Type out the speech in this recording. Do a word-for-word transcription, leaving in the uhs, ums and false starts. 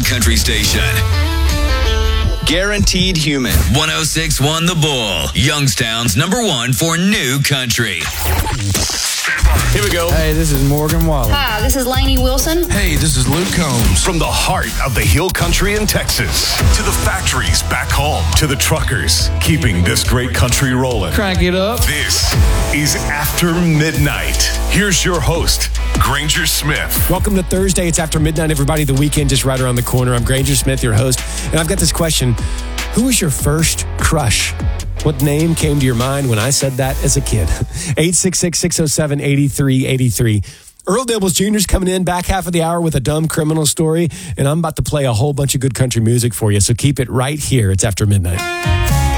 country station. Guaranteed Human. one oh six point one The Bull. Youngstown's number one for new country. Here we go. Hey, this is Morgan Wallen. Hi, this is Lainey Wilson. Hey, this is Luke Combs. From the heart of the Hill Country in Texas to the factories back home to the truckers keeping this great country rolling. Crank it up. This is After Midnight. Here's your host, Granger Smith. Welcome to Thursday. It's After Midnight, everybody. The weekend just right around the corner. I'm Granger Smith, your host, and I've got this question. Who was your first crush? What name came to your mind when I said that as a kid? eight six six, six oh seven, eight three eight three. Earl Dibbles Junior is coming in back half of the hour with a dumb criminal story, and I'm about to play a whole bunch of good country music for you, so keep it right here. It's After Midnight.